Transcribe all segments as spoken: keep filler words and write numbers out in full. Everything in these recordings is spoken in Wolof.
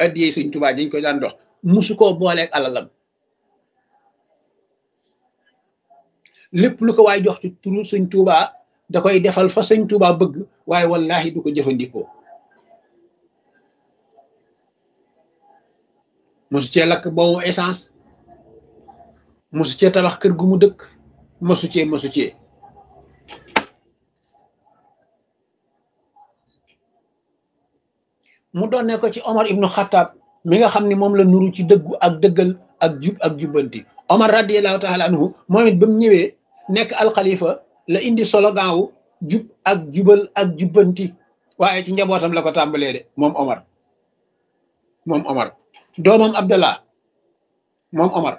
addiyee sëñ Tuubaa dañ koy daan dox musu koo booleeg alalam lépp lu ko waay jox ci turu sëñ Tuubaa da koy defal fa sëñ Tuubaa bëgg waaye wallahi du ko jëfandikoo mosu cee lakk boobu essence mosu cee tabax kër gu mu dëkk mosu cee mosu cee mu doon ne ko ci Omar ibnu Xattaab mi nga xam ne moom la nuru ci dëggu ak dëggal ak jub ak jubbanti Omar radiyallahu taala anhu moom it ba mu ñëwee nekk alxalifa la indi slogan wu jub ak jubal ak jubbanti waaye ci njabootam la ko tàmbalee de moom Omar moom Omar doomam Abdallah moom Omar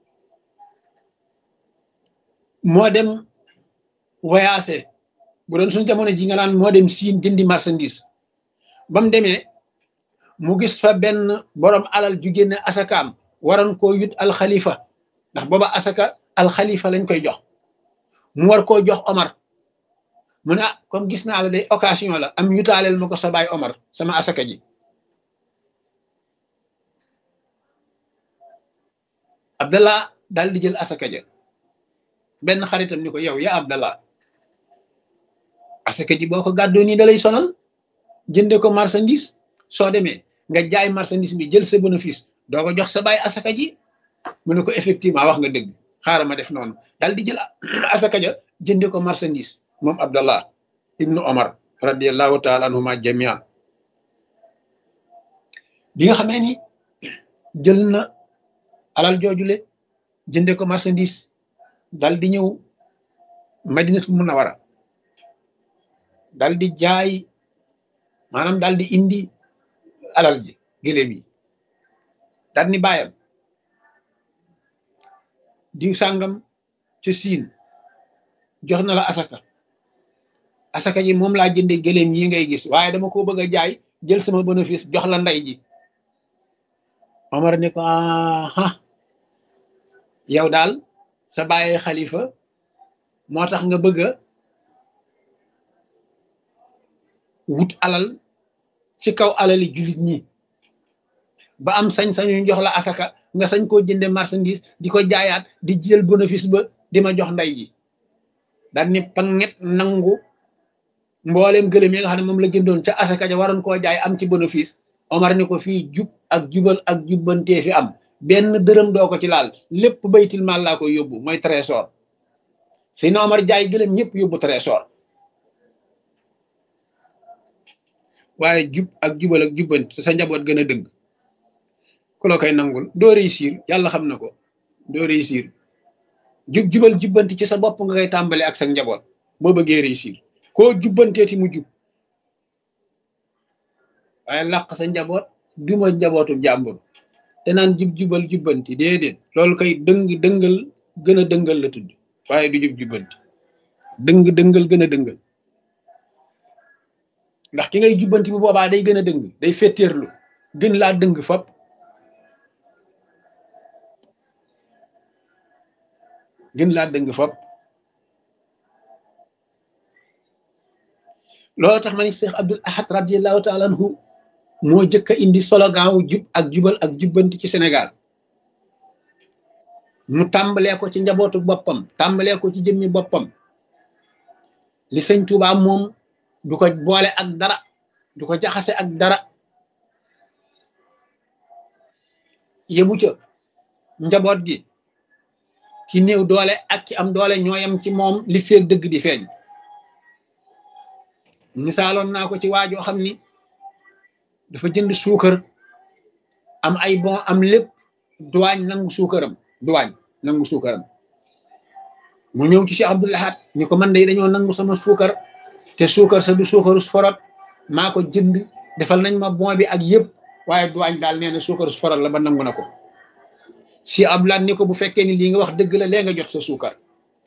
moo dem voyagé bu doon suñu jamono ji nga naan moo dem siin jëndi marchandise ba mu demee mu gis fa benn borom alal ju génne asakaam waroon koo yut alxalifa ndax booba asaka alxalifa lañ koy jox mu war koo jox Omar mu ne ah comme gis naa la day occasion la am yutaaleel ma ko sa baay Omar sama asaka ji Abdallah daal di jël asaka ja benn xaritam ni ko yow ya Abdallah asaka ji boo ko gàddoo nii da lay sonal jënde ko marchandise soo demee nga jaay marchandise bi jël sa bénéfice doo ko jox sa baay asaka ji mu ne ko effectivement wax nga dëgg xaaral ma def noonu daal di jël asaka ja jënde ko marchandise moom Abdallah ibnu Omar radiallahu taala anhuma jamian bi nga xamee ni jël na alal joojule jënde ko marchandise dal di ñëw Madinatul Munawwara dal di jaay maanaam dal di indi alal ji gëléem yi dal ni bàyyam diw sàngam ci siin jox na la asaka asaka ji moom laa jënde gëléem yi ngay gis waaye dama ko bëgg a jaay jël sama bénéfice jox la ndey ji Omar ne ko aha yow daal sa bàyyi xalifa moo tax nga bëgg a wut alal ci kaw alali jullit ñi ba am sañ-sañu jox la asaka nga sañ koo jënde marchandise di ko jaayaat di jël bénéfice ba di ma jox ndey ji daal ni panget nangu mbooleem gëlëm yi nga xam ne moom la jëndoon ca asaka ja waroon koo jaay am ci bénéfice Omar ni ko fii jub ak jubal ak jubbantee fi am benn dërëm doo ko ci laal lépp baytil maal laa koy yóbbu mooy trésor Seydina Omar jaay gëlëm ñëpp yóbbu trésor waaye jub ak jubal ak jubbanti sa njaboot gën a dëgg ku la koy nangul doo réussir yàlla xam na ko doo réussir jub jubal jubbanti ci sa bopp nga koy tàmbale ak sa njaboot boo bëggee réussir koo jubbanteeti mu jub waaye làq sa njaboot duma njabootu jàmbur te naan jub jubal jubbanti déedéet loolu koy dëng dëngal gën a dëngal la tudd waaye du jub jubbanti dëng dëngal gën a dëngal ndax ki ngay jubbanti bu boobaa day gën a dëng day fetteerlu gën laa dëng fop gën laa dëng fop loolu tax ma ni Cheikh Abdoul Ahad radiallahu taala anhu moo jëkk a indi slogan wu jub ak jubal ak jubbanti ci Sénégal mu tàmbalee ko ci njabootu boppam tàmbalee ko ci jëmmi boppam li sëñ Tuubaa moom du ko boole ak dara du ko jaxase ak dara yebu ca njaboot gi ki néew doole ak ki am doole ñooyam ci moom li feeg dëgg di feeñ misaaloon naa ko ci waajoo xam ni dafa jënd suukar am ay bon am lépp duwaañ nangu suukaram duwaañ nangu suukaram mu ñëw ci Cheikh Abdoul Ahad ni ko man day dañoo nangu sama suukar te suukar sa du suukaru forot maa ko jënd defal nañ ma bon bi ak yëpp waaye duwaañ daal nee na suukaru forot la ba nangu na ko Cheikh Abdoul Ahad ni ko bu fekkee ni lii nga wax dëgg la lee nga jot sa suukar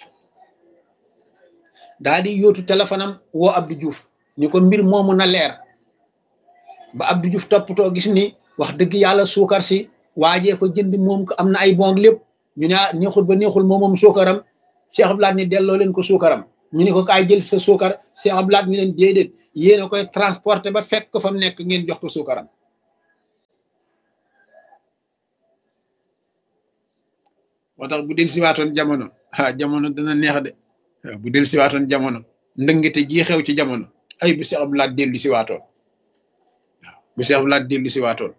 daa di yóotu téléphone am woo Abdou Diouf ni ko mbir moomu na leer ba Abdou Diouf toppatoo gis ni wax dëgg yàlla suukar si waajee ko jënd moom ko am na ay bon lépp ñu ne ah neexul ba neexul moom moom suukaram Cheikh Abdoul Ahad ni delloo leen ko suukaram ñu ne ko kaay jël sa suukar Cheikh Abdoul Ahad ni leen déedéet yéen a koy transporter ba fekk ko fa mu nekk ngeen jox ko suukaram moo tax bu del siwaatoon jamono ah jamono dana neex de waaw bu del siwaatoon jamono ndëngate ji xew ci jamono ay bu Cheikh Abdou Lahad dellu siwaatoon bu Cheikh Abdou Lahad dellu siwaatoon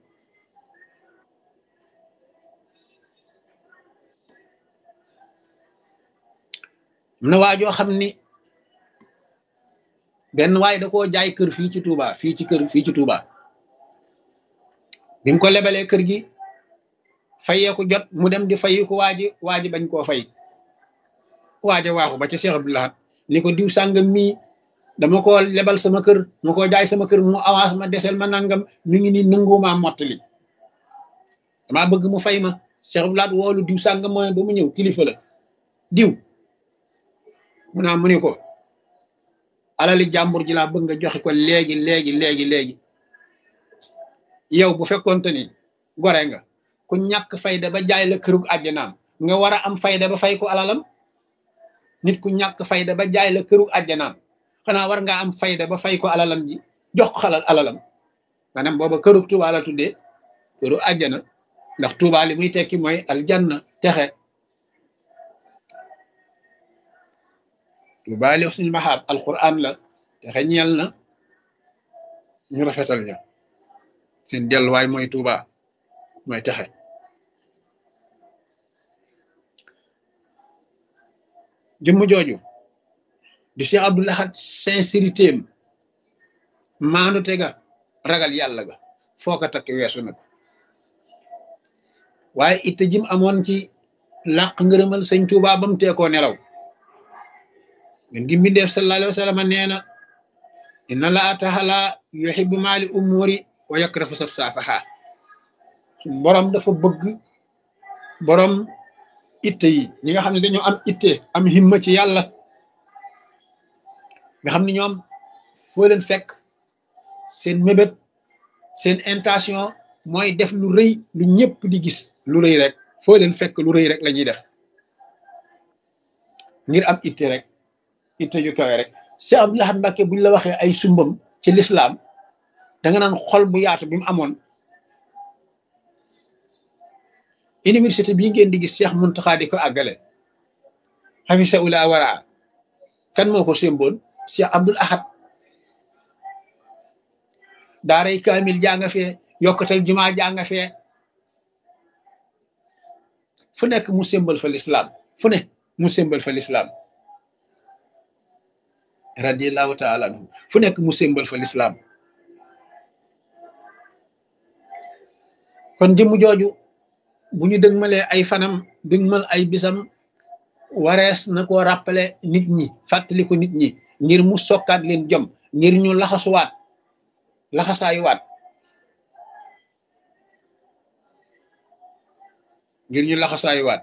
am na waajoo xam ni benn waay da koo jaay kër fii ci Touba fii ci kër fii ci Touba bi mu ko lebalee kër gi fayeeku jot mu dem di fayi ko waaji waaji bañ koo fay waaja waaxu ba ci Cheikh Abdou Lahad ni ko diw sàngam mii dama ko lebal sama kër ma ko jaay sama kër mu avance ma desel ma nangam mi ngi nii nangumaa mottali damaa bëgg mu fay ma Cheikh Abdou Lahad woolu diw sàngam mooy ba mu ñëw kilifa la diw mu naa mu ni ko alali jàmbur ji laa bëgg nga joxe ko léegi léegi léegi léegi yow bu fekkoonte ni gore nga ku ñàkk fayda ba jaay la kërug àjjanaam nga war a am fayda ba fay ko alalam nit ku ñàkk fayda ba jaay la kërug àjjanaam xanaa war ngaa am fayda ba fay ko alalam ji jox ko xalal alalam maanaam booba kërug Tuuba la tuddee këru àjjana ndax Tuuba li muy tekki mooy aljanna texe Tuuba li husnil mahab alquran la texe ñeel na ñu rafetal ña seen delluwaay mooy Tuuba mooy texe jëmm jooju di Cheikh Abdou Lahad sincérité am maandu tega ragal yàlla ga foo ko takk weesu na ko waaye itte jim amoon ci làq ngërëmal sëñ Tuuba ba mu teekoo nelaw ngeen gi mbindeef sallallahu alayhi wa sallam nee na inna laa taala yuhibbu maali umuri wa yakrahu safsafaha borom dafa bëgg borom itte yi ñi nga xam ne dañoo am itte am himma ci yàlla nga xam ne ñoom foo leen fekk seen mébét seen intention mooy def lu rëy lu ñëpp di gis lu rëy rek foo leen fekk lu rëy rek la ñuy def ngir am itte rek itte ju kawe rek Cheikh Abdou Lahad Mbacké buñ la waxee ay sumbam ci lislaam da nga naan xol bu yaatu bi mu amoon université bii ngeen di gis Cheikh Mountakha di ko àggale xamisa ula wara kan moo ko sémboon Cheikh Abdou Lahad daaray kaamil jaa nga fee yokkatal jumaa jaa nga fee fu nekk mu sémbal fa lislaam fu ne mu sémbal fa lislaam radiyallahu taala anhu fu nekk mu sémbal fa lislaam kon jëmm jooju bu ñu dëgmalee ay fanam dëgmal ay bisam warees na ko rappelé nit ñi fàttali ko nit ñi ngir mu sokkaat leen jom ngir ñu laxasuwaat laxasaayuwaat ngir ñu laxasaayuwaat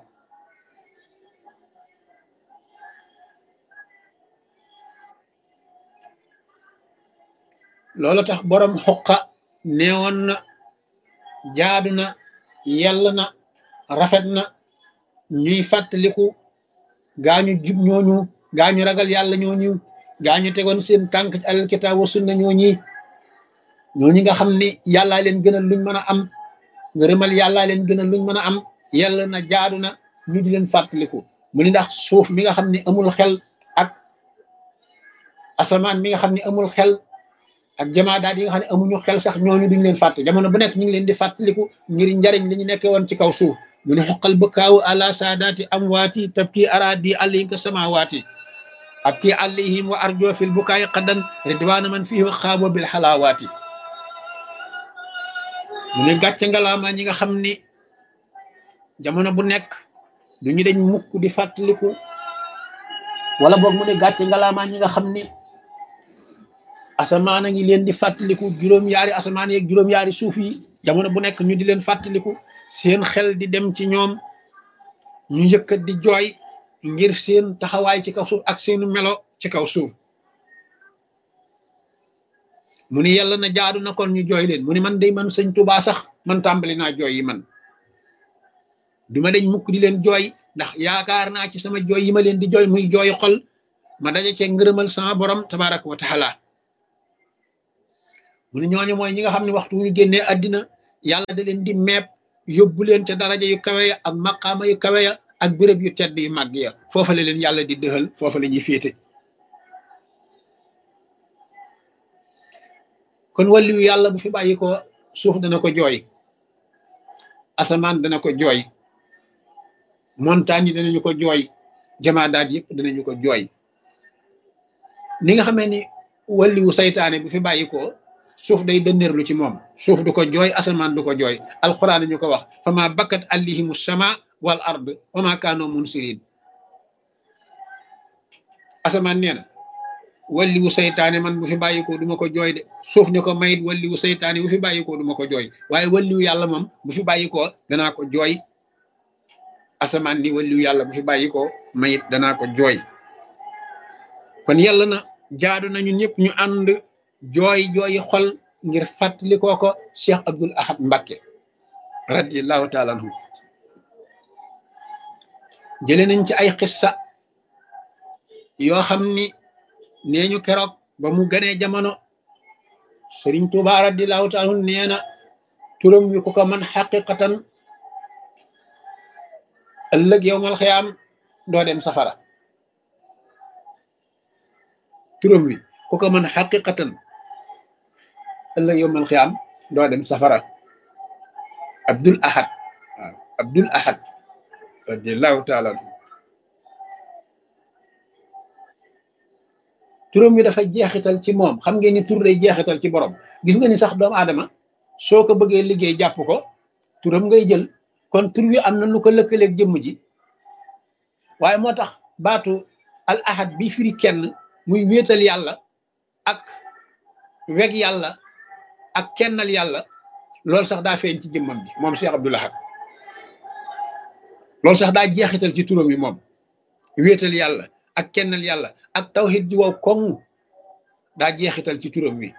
loolu tax borom xoqa neewoon na jaadu na yàlla na rafet na ñuy fàttaliku gaañu jub ñooñu gaañu ragal yàlla ñooñu gaañu tegoon seen tànk ci alkitaab wa sunna ñooñi ñooñi nga xam ni yàllaa leen gënal luñ mën a am ngërëmal yàllaa leen gënal luñ mën a am yàlla na jaadu na ñu di leen fàttaliku mu ni ndax suuf mi nga xam ni amul xel ak asamaan mi nga xam ni amul xel ak jamaadaat yi nga xam ne amuñu xel sax ñooñu duñ leen fàtte jamono bu nekk ñu ngi leen di fàttaliku ngir njariñ li ñu nekkee woon ci kaw suuf mu ne xoqal bëkkaawu ala saadaati amwaati tabki araadi alayhim ka samawaati abki alayhim wa arjo fil bukaayi qaddan ridwaana man fihi wa xaabo bil xalaawaati mu ne gàcce ngalaama ñi nga xam ni jamono bu nekk duñu dañ mukk di fàttaliku wala boog mu ne gàcce ngalaama ñi nga xam ni asamaan a ngi leen di fàttaliku juróom-yaari asamaan yeeg juróom-yaari suuf yi jamono bu nekk ñu di leen fàttaliku seen xel di dem ci ñoom ñu yëkkat di jooy ngir seen taxawaay ci kaw suuf ak seenu melo ci kaw suuf mu ni yàlla na jaadu na kon ñu jooy leen mu ni man day man sëñ Tuubaa sax man tàmbali naa jooy yi man duma dañ mukk di leen jooy ndax yaakaar naa ci sama jooy yi ma leen di jooy muy jooy xol ma daje cee ngërëmal sama borom tabaraka wa taala mu ne ñooñu mooy ñi nga xam ne waxtu wu ñu génnee àddina yàlla da leen di meeb yóbbu leen ca daraja yu kawe ya ak maqaama yu kawe ya ak béréb yu tedd yu màgg ya foofa la leen yàlla di dëxal foofa la ñuy féete kon wàlliwu yàlla bu fi bàyyi ko suuf dana ko jooy asamaan dana ko jooy montagne yi danañu ko jooy jamaadaat yëpp danañu ko jooy ni nga xamee ni wàlliwu saytaane bu fi bàyyi ko suuf day dënneerlu ci moom suuf du ko jooy asamaan du ko jooy alquran ñu ko wax fama bakkat allihimu sama wal ard wa ma kaanoo munsirin asamaan nee na walliwu saytaane man bu fi bàyyikoo du ma ko jooy de suuf ne ko mayit walliwu saytaane bu fi bàyyikoo du ma ko jooy waaye walliwu yàlla moom bu fi bàyyikoo danaa ko jooy asamaan ni walliwu yàlla bu fi bàyyikoo mayit danaa ko jooy kon yàlla na jaadu nañu ñëpp ñu ànd jooy jooyi xol ngir fàttali koo ko Cheikh Abdoul Ahad Mbacké radiyallahu taala anhu jële nañ ci ay xissa yoo xam ni nee ñu keroog ba mu ganee jamono Sëriñ Tuubaa radiyallahu taala anhu nee na turam wi ku ko man xaqiqatan ëllëg yowmal xiyaam doo dem safara turam wi ku ko mën xaqiqatan ëllëg yowmal xiyaam doo dem safara Abdul Ahad waaw Abdul Ahad radiyallahu taala anhu turam wi dafa jeexital ci moom xam ngeen ni tur day jeexital ci borom gis nga ni sax doomu aadama soo ko bëggee liggéey jàpp ko turam ngay jël kon tur wi am na lu ko lëkkaleeg jëmm ji waaye moo tax baatu al ahad bi firi kenn muy wéetal yàlla ak weg yàlla ak kennal yàlla loolu sax daa feeñ ci jëmmam bi moom Cheikh Abdoul Ahad loolu sax daa jeexital ci turam yi moom wéetal yàlla ak kennal yàlla ak tawhid ji wow koŋ daa jeexital ci turam wi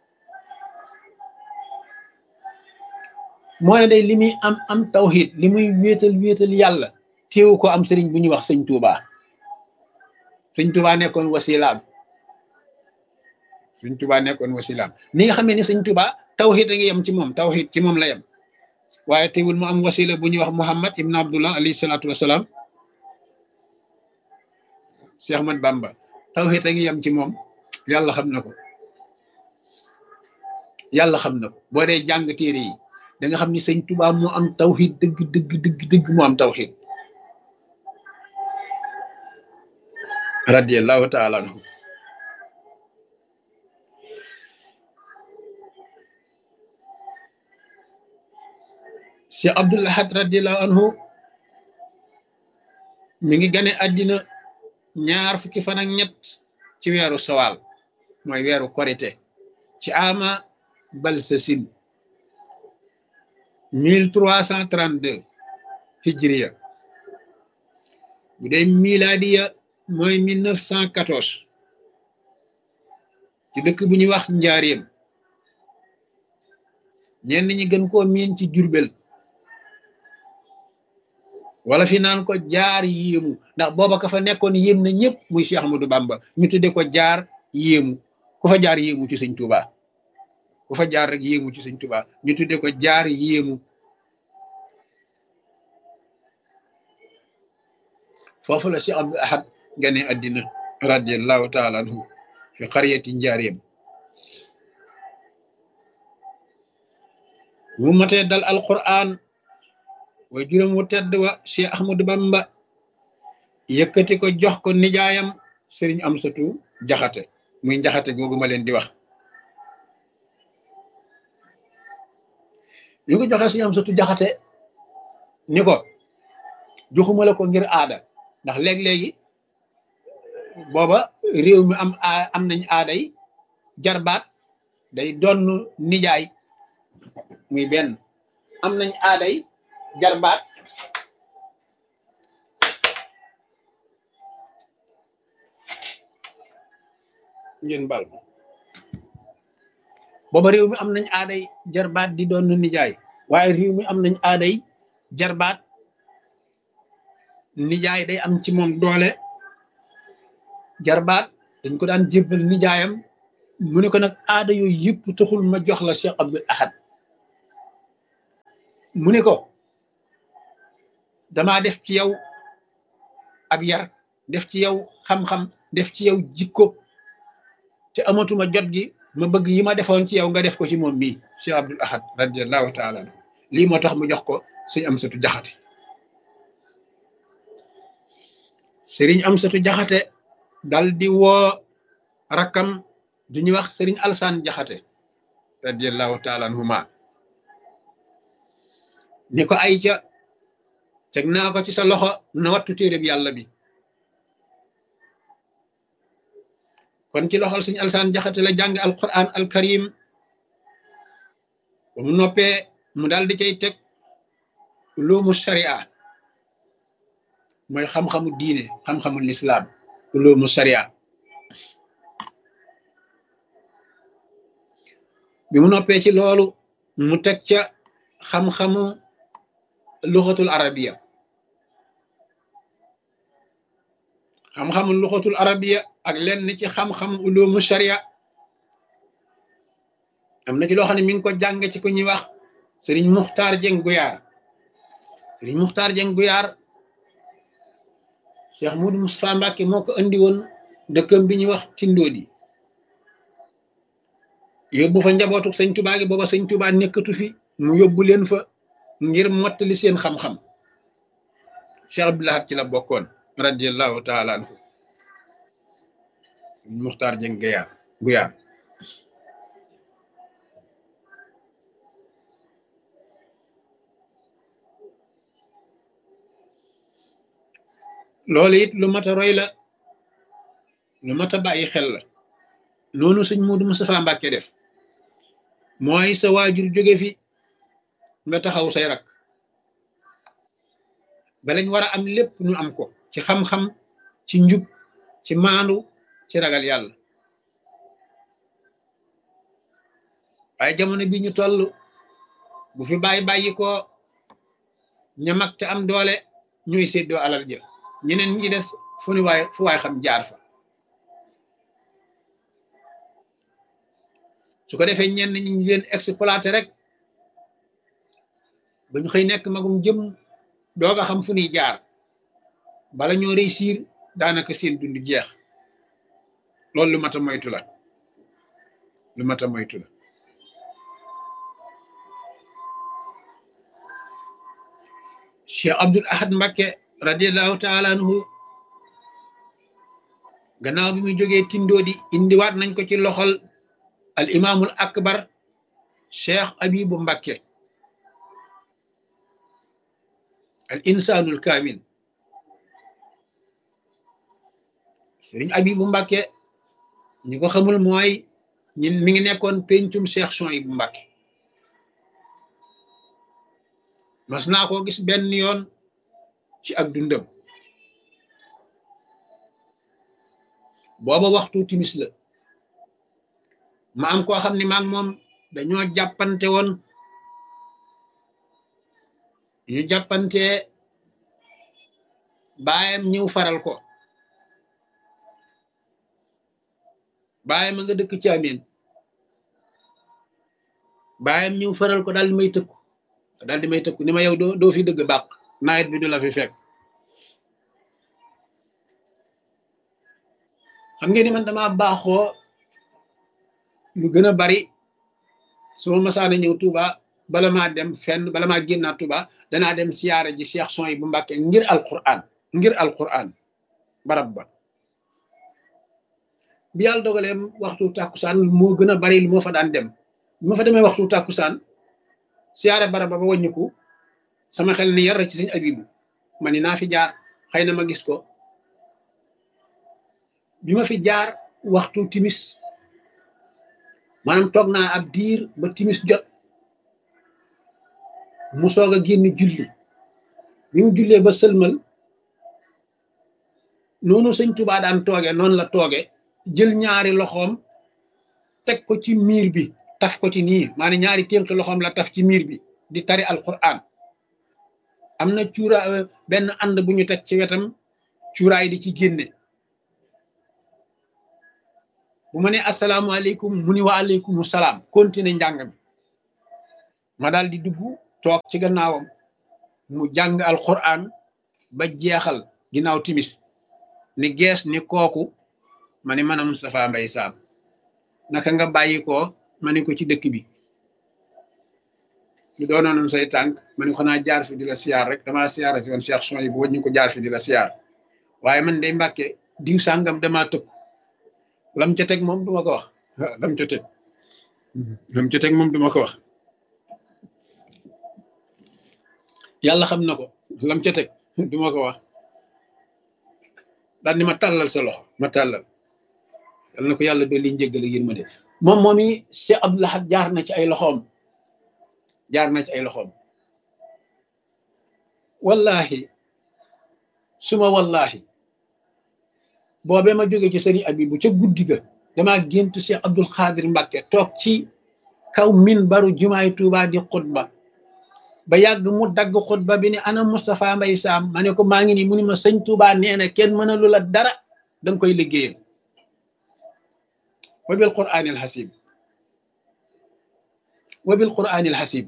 moo ne day li muy am am tawhid li muy wéetal wéetal yàlla téewu ko am sëriñ bu ñuy wax sëñ Touba sëñ Touba nekkoon wasilaam sëñ Touba nekkoon wasilaam ni nga xamee ni sëñ Touba tawhid a ngi yem ci moom tawhid ci moom la yem waaye teewul mu am wasila bu ñuy wax Muhammad ibn Abdullah alayhi salaatu wasalaam Cheikh Ahmad Bamba tawhid a ngi yem ci moom yàlla xam na ko yàlla xam na ko boo dee jàng téere yi da nga xam ni sëñ Touba moo am tawhid dëgg dëgg dëgg dëgg moo am tawhid radiyallahu taala anhu Cheikh Abdoul Ahad radiyallahu anhu mi ngi gane àddina ñaar fukki fan ak ñett ci weeru sawaal mooy weeru korite ci ama balsasin mille trois cent trente-deux hijriya bu dee miladiya mooy mille neuf cent quatorze ci dëkk bu ñuy wax njaareem ñenn ñi gën koo miin ci Jurbel wala fi naan ko jaar yéemu ndax booba ka fa nekkoon yéem na ñëpp muy Cheikh Ahmadou Bamba ñu tudde ko jaar yéemu ku fa jaar yéemu ci sëñ Touba ku fa jaar rek yéemu ci sëñ Touba ñu tudde ko jaar yéemu foofu la Cheikh Abdoul Ahad gane àddina radiyallahu taala anhu fi xariyati njaareem bu matee dal alquran way juróom wu tedd wa Cheikh Ahmadou Bamba yëkkati ko jox ko nijaayam sëriñ Amsatu Jaxate muy Jaxate googu ma leen di wax ñu ko joxee sëriñ Amsatu Jaxate ni ko joxuma la ko ngir aada ndax léeg-léegi booba réew mi am am nañ aaday jarbaat day donn nijaay muy benn am nañ aaday jarbaat ngeen bal booba réew mi am nañ aaday jarbaat di doon nijaay waaye réew mi am nañ aaday jarbaat nijaay day am ci moom doole jarbaat dañ ko daan jébbal nijaayam mu ne ko nag aada yooyu yëpp taxul ma jox la Cheikh Abdoul Ahad mu ne ko damaa def ci yow ab yar def ci yow xam-xam def ci yow jikko te amatuma jot gi ma bëgg yi ma defoon ci yow nga def ko ci moom mii Cheikh Abdoul Ahad radiallahu taala anhu lii moo tax mu jox ko sëñ Amsatu Jaxate sëriñ Amsatu Jaxate dal di woo rakkam du ñuy wax sëriñ Alsaan Jaxate radiallahu taala anhuma ni ko ay ca teg naa ko ci sa loxo na wattu téereb yàlla bi kon ci loxol sëñ Alsaan Jaxate la jàng alquran alkarim ba mu noppee mu daal di cay teg ulumu sharia mooy xam-xamu diine xam-xamu lislaam ulumu sharia bi mu noppee ci loolu mu teg ca xam-xamu luxatul arabiya xam-xamu luxatul arabiya ak lenn ci xam-xamu ulumu sharia am na ci loo xam ne mi ngi ko jàng ci ko ñuy wax sëriñ Muxtaar Jeng Guyaar sëriñ Muxtaar Jeng Guyaar Cheikh Moudou Moustapha Mbacke moo ko andi woon dëkkam bi ñuy wax Tindoodi yóbbu fa njabootu sëñ Tuubaa gi booba sëñ Tuubaa nekkatu fi mu yóbbu leen fa ngir mottali seen xam-xam Cheikh Abdoul Ahad ci la bokkoon radiallahu taala anhu sëriñ Muxtaar Jeng Guyaar Guyaar loolu it lu mat a roy la lu mat a bàyyi xel la noonu sëñ Muudu Mustafaa Mbàkke def mooy sa waajur jóge fi nga taxaw say rak ba lañ war a am lépp ñu am ko ci xam-xam ci njub ci maandu ci ragal yàlla waaye jamono bi ñu toll bu fi bàyyi bàyyi ko ña mag te am doole ñuy séddoo alal ja ñeneen ñi des fu ni waay fu waay xam jaar fa su ko defee ñenn ñi ñu leen exploité rek ba ñu xëy nekk magum jëm doog a xam fu ñuy jaar bala ñoo réussir daanaka seen dund jeex loolu lu mat a moytu la lu mat a moytu la Cheikh Abdoul Ahad Mbacke radiallahu taala anhu gannaaw bi muy jógee Tindoodi indiwaat nañ ko ci loxol al imaamul akbar Cheikh Abibu Mbacke al insaanul kaamil sëriñ Abibu Mbacke ñi ko xamul mooy ñin mi ngi nekkoon pencum Cheikh Souhaïbou Mbacke mas naa koo gis benn yoon ci ak dundam booba waxtu timis la ma am koo xam ne maag moom dañoo jàppante woon ñu jàppante baayam ñëw faral ko baayam a nga dëkk ci Ameen baayam ñëw faral ko daal di may tëkku daal di may tëkku ni ma yow doo doo fi dëgg bàq nawet bi du la fi fekk xam ngeen ni man dama baaxoo lu gën a bari su ma masaana ñëw Touba bala maa dem fenn bala maa génnaat Touba danaa dem siyaara ji Cheikh Souhaïbou Mbacke ngir alquran ngir alquran barab ba bi yàlla dogalee waxtu tàkkusaan moo gën a bari lu moo fa daan dem bi ma fa demee waxtu tàkkusaan siyaare barab ba ba wàññiku sama xel ni yar ci sëñ Abibu ma ni naa fi jaar xëy na ma gis ko bi ma fi jaar waxtu timis maanaam toog naa ab diir ba timis jot mu soog a génn julli bi mu jullee ba sëlmal noonu sëñ Tuubaa daan tooge noonu la tooge jël ñaari loxoom teg ko ci miir bi taf ko ci nii maanaam ñaari ténk loxoom la taf ci miir bi di tari alquran am na cuura benn ànd bu ñu teg ci wetam cuuraay di ci génne bu ma ne asalaamaaleykum mu ni wa aleykum salaam continuer njàng mi ma daal di dugg toog ci gannaawam mu jàng alquran ba jeexal ginnaaw timis ni gees ni kooku ma ni man a Moustapha Mbaye Sam naka nga bàyyi ko ma ni ko ci dëkk bi lu doonoon say tànk ma ni ko xanaa jaar fi di la siyaar rek damaa siyaar si woon Cheikh son yi bu wëñ ñu ko jaar fi di la siyaar waaye man day Mbàkke diw sàngam damaa tëkk lam ca teg moom duma ko wax lam ca teg lam ca teg moom duma ko wax yàlla xam na ko lam ca teg duma ko wax daal ni ma tàllal sa loxo ma tàllal yal na ko yàlla dolli njéggal ak yërmande moom moom i Cheikh Abdou Lahad jaar na ci ay loxoom jaar na ci ay loxoom wallahi suma wallahi boobee ma jóge ci sëriñ Abibu ca guddi ga damaa géntu Cheikh Abdul Xaadir Mbàkke toog ci kaw min baru jumaay Tuuba di xutba ba yàgg mu dagg xutba bi ni ana Moustapha Mbaye Sam ma ne ko maa ngi nii mu ni ma sëñ Tuuba nee na kenn mënalu la dara danga koy liggéeyal wa bil quraanil xasib wa bil quraanil xasib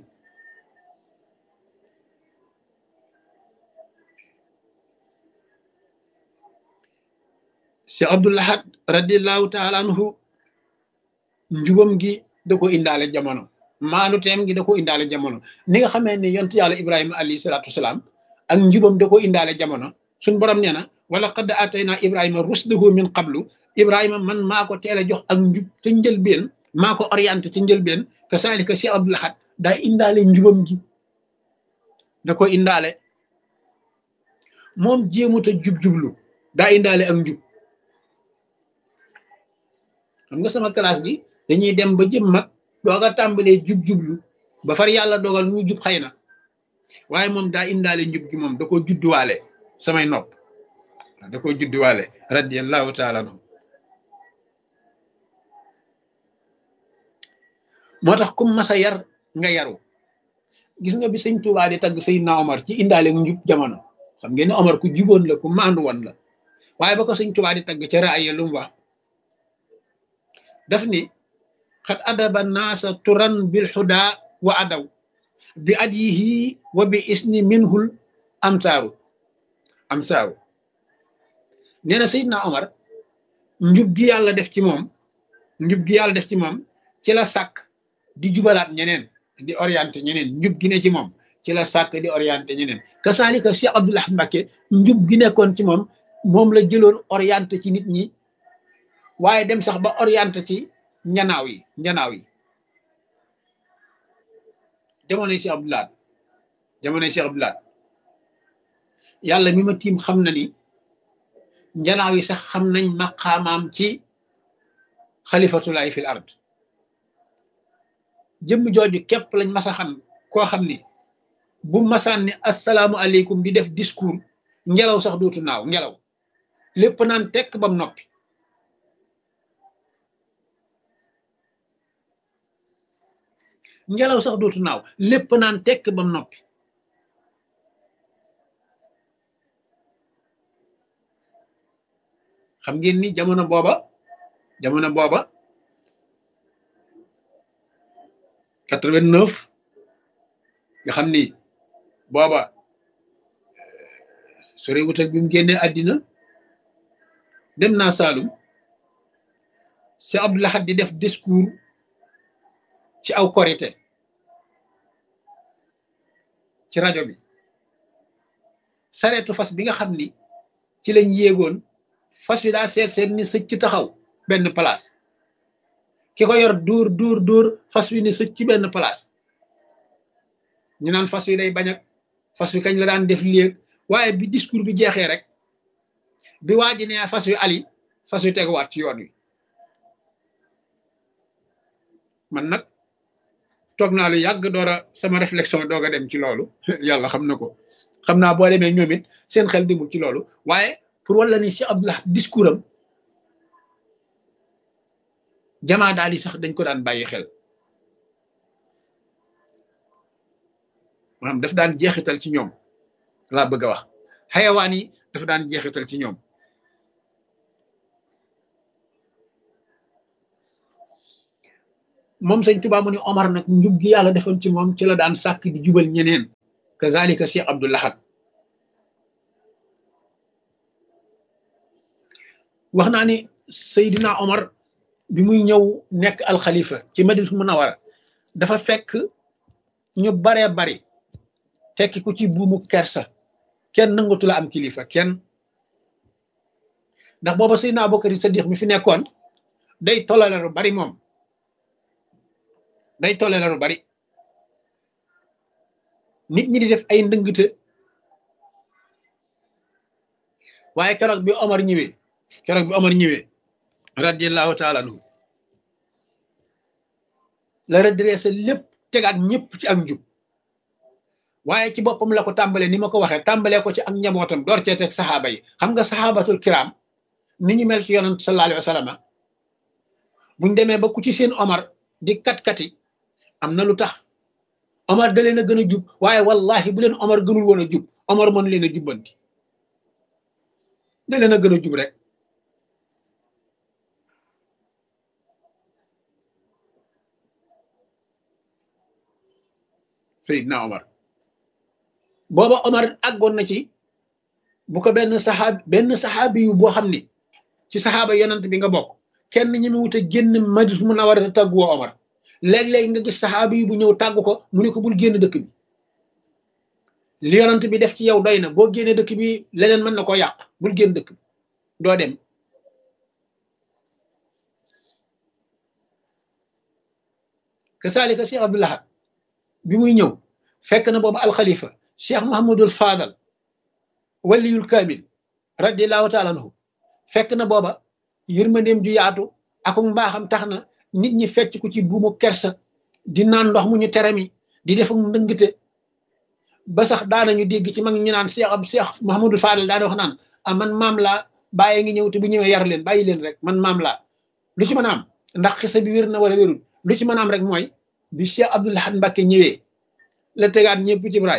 Cheikh Abdou Lahad radiallahu taala anhu njubam gi da ko indaale jamono maanu teem gi da ko indaale jamono ni nga xamee ni yontu yàlla Ibrahima alayhi salaatu wasalaam ak njubam da ko indaale jamono suñ borom nee na wala qad atayna Ibrahima rusdahu min qablu Ibrahima man maa ko teel a jox ak njub te njëlbeen maa ko orienté ci njëlbeen kasaalika Cheikh Abdou Lahad daa indaale njubam gi da ko indaale moom jéemut a jub-jublu daa indaale ak njub xam nga sama classe bi dañuy dem ba jëm mag dooga tàmbalee jub-jublu ba far yàlla dogal ñu jub xëy na waaye moom daa indaale njub gi moom da ko judduwaale samay nopp da ko judduwaale radiallahu taala anhu moo tax kum masa yar nga yaru gis nga bi sëñ Tuubaa di tagg Seydina Omar ci indaale njub jamono xam ngeen ne Omar ku juboon la ku maandu woon la waaye ba ko sëñ Tuubaa di tagg ca raaya lu mu wax daf ni xat adaba naasa turan bil xuda wa adaw bi adyihi wa bi isni minhul amsaaru amsaaru nee na Seydina Omar njub gi yàlla def ci moom njub gi yàlla def ci moom ci la sàkk di jubalaat ñeneen di orienté ñeneen njub gi ne ci moom ci la sàkk di orienté ñeneen kasaalika Cheikh Abdou Lahad Mbacké njub gi nekkoon ci moom moom la jëloon orienté ci nit ñi waaye dem sax ba orienté ci njanaaw yi njanaaw yi jamonoy Cheikh Abdou Lahad jamonoy Cheikh Abdou Lahad yàlla mi ma tiim xam na ni njanaaw yi sax xam nañ maqaamaam ci xalifatulaay fil ard jëmm jooju képp lañ masa xam koo xam ni bu masaan ni asalaamu aleykum di def discours ngelaw sax dootu naaw ngelaw lépp naan tekk bam noppi ngelaw sax dootu naaw lépp naan tekk bam noppi xam ngeen ni jamono booba jamono booba quatre-vingt-neuf nga xam ni booba sore wut ak bi mu génnee àddina dem naa Saalum Cheikh Abdou Lahad di def discours ci aw korité ci rajo bi sareetu fas bi nga xam ni ci lañ yéegoon fas wi daa seet seet ni sëcc ci taxaw benn place ki ko yor dóor dóor dóor fas wi ni sëcc ci benn place ñu naan fas wi day bañ ak fas wi kañ la daan def léeg waaye bi discours bi jeexee rek bi waa ji nee fas wi ali fas wi teguwaat ci yoon wi man nag toog naa lu yàgg door a sama réflexion doog a dem ci loolu yàlla xam na ko xam naa boo demee ñoom it seen xel demul ci loolu waaye pour wala ni Cheikh Abdou Lahad discours am jamaa daal yi sax dañ ko daan bàyyi xel maanaam daf daan jeexital ci ñoom laa bëgg a wax xayawaan yi dafa daan jeexital ci ñoom moom sëñ Tuubaa mu ni Omar nag njub gi yàlla defoon ci moom ci la daan sàkk di jubal ñeneen kazalika Cheikh Abdou Lahad wax naa ni Seydina Omar bi muy ñëw nekk alxalifa ci Madinatul Munawwara dafa fekk ñu baree bari tekki ko ci buumu kersa kenn nangatu la am kilifa kenn ndax booba Seydina Abubakar Sadiq mi fi nekkoon day tollale lu bari moom day tollale lu bari nit ñi di def ay ndëngte waaye keroog bi Omar ñëwee keroog bi Omar ñëwee radiyallahu taala anhu la redressé lépp tegaat ñëpp ci ak njub waaye ci boppam la ko tàmbalee ni ma ko waxee tàmbalee ko ci ak njabootam door cee teg saxaaba yi xam nga saxaabatul kiram ni ñu mel ci yonent sallallahu alayhi wa sallam buñ demee ba ku ci seen Omar di kat-kati am na lu tax Omar da leen a gën a jub waaye wallahi bu leen Omar gënul woon a jub Omar mën leen a jubbanti da leen a gën a jub rek Seydina Omar booba Omar àggoon na ci bu ko benn saxaab benn saxaabi yu boo xam ni ci saxaaba yonent bi nga bokk kenn ñi mu wut a génn Madinatul Munawwara te tàggu woo Omar léeg-léeg nga gis saxaabi yu bu ñëw tàggu ko mu ne ko bul génn dëkk bi li yonent bi def ci yow doy na boo génnee dëkk bi leneen mën na koo yàq bul génn dëkk bi doo dem kasaalika Cheikh Abdou Lahad bi muy ñëw fekk na boobu alxalifa Cheikh Mahamadul Fadal waliyul kaamil radiallahu taala anhu fekk na booba yërmandeem ju yaatu ak mbaaxam tax na nit ñi fecc ko ci buumu kersa di naan ndox mu ñu terami di def ak ndëngte ba sax daanañu dégg ci mag ñi naan Cheikh ab Cheikh Mahamadul Fadal daana wax naan ah man maam laa bàyyi ngi ñëw te bu ñëwee yar leen bàyyi leen rek man maam laa lu ci mën a am ndax xisa bi wér na wala wérul lu ci mën a am rek mooy bi Cheikh Abdou Lahad Mbacké ñëwee la tegaat ñëpp ci braay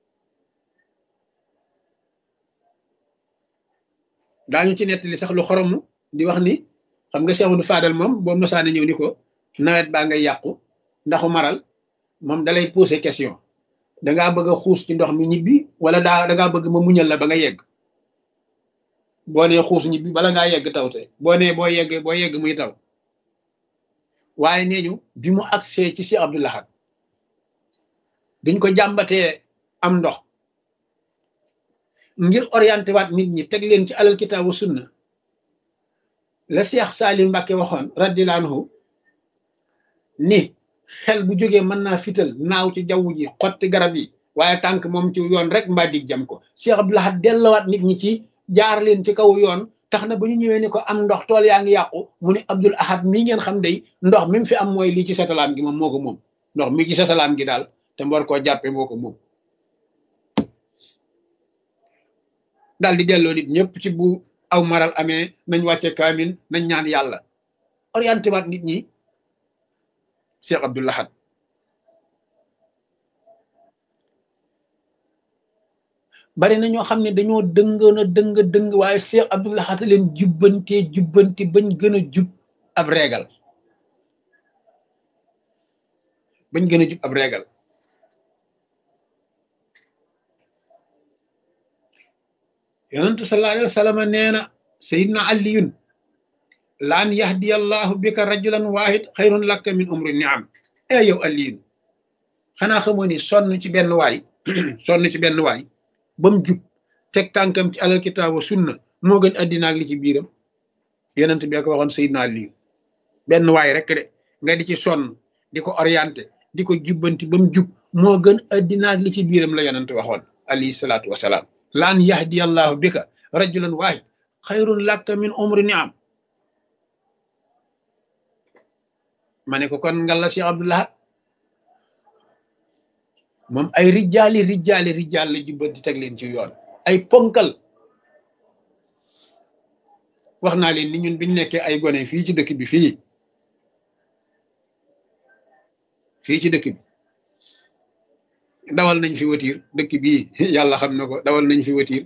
daañu ci nettali sax lu xoromu di wax ni xam nga Cheikh Abdou Fadal moom boo mosaane ñëw ni ko nawet baa ngay yàqu ndaxu maral moom dalay poser question dangaa bëgg a xuus ci ndox mi ñibbi wala daa dangaa bëgg ma muñal la ba nga yegg boo nee xuus ñibbi bala ngaa yegg taw te boo nee boo yeggee boo yegg muy taw waaye nee ñu bi mu agsee ci Cheikh Abdou Lahad biñ ko jàmbatee am ndox ngir orienté waat nit ñi teg leen ci alal kitaabu sunna la Cheikh Salim Mbacké waxoon radiyallahu anhu ni xel bu jógee mën naa fital naaw ci jaww ji xotti garab yi waaye tànk moom ci yoon rek mbaa dig jam ko Cheikh Abdou Lahad dellawaat nit ñi ci jaar leen ci kaw yoon tax na ba ñu ñëwee ni ko am ndox tool yaa ngi yàqu mu ne Abdul Ahad mii ngeen xam day ndox mi mu fi am mooy lii ci satalaam gi moom moo ko moom ndox mi ci satalaam gi daal te mu war koo jàppe moo ko moom daal di delloo nit ñëpp ci bu aw maral amee nañ wàcce kaamil nañ ñaan yàlla orienté waat nit ñi Cheikh Abdou Lahad bari na ñoo xam ne dañoo dëngoon a dëng dëng waaye Cheikh Abdou Lahad leen jubbantee jubbanti bañ gën a jub ab reegal bañ gën a jub ab reegal yonentu sallallahu alayhi wa sallam nee na sayidna aliyun laan yahdiya allahu bika rajulan wahid xayrun laka min umri niam e yow aliyun xanaa xamoo ni sonn ci benn waay sonn ci benn waay ba mu jub teg tànkam ci alal kitaabu sunna moo gën addina ak li ci biiram yonent bi ko waxoon sayidna aliyun benn waay rek de nga di ci sonn di ko orienté di ko jubbanti ba mu jub moo gën addina ak li ci biiram la yonent waxoon alayhi salaatu wasalaam laan yahdiya allahu bika rajulan wahid xayrun laka min umri niam ma ne ko kon ngal la Cheikh Abdou Lahad moom ay rijaali rijaali rijaal la jubbanti teg leen ci yoon ay ponkal wax naa leen ni ñun biñ nekkee ay gone fii ci dëkk bi fii fii ci dëkk bi dawal nañ fi watiir dëkk bii yàlla xam na ko dawal nañ fi watiir